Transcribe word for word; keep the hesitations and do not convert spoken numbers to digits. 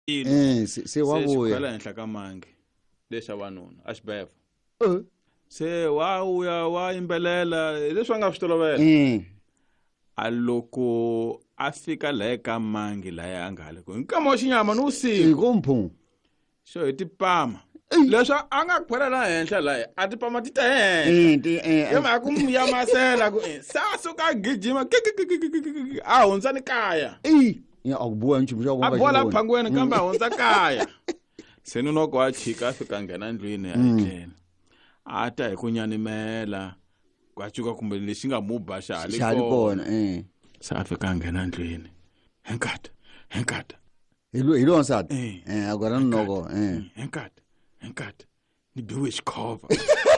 eh se wa vuya Sesikhwela enhla kamangi lesha wanuna ashibeva eh se wa uya wa imbelela leswi nga switolovela eh aloko afika la eka mangi la ya ngale ku nkamo xinyama no usiku ikompho so itipama leswi a nga khwela la henhla la a tipama ti ta henhla eh ti eh yema ku ya masela ku saso ka gijima a hundza ni kaya eh ya akubuya nchumu xa ku a bola phangweni kambe hundza kaya se no noko a chika fika nghena ndlwini ya etlela a ta hi ku nyanimela kwachuka kumbe lexi nga mu ba xa xali kona eh sa fika nghena ndlwini henkata henkata hilo hilo nsati eh agora noko eh henkata henkata ni biwe xikhova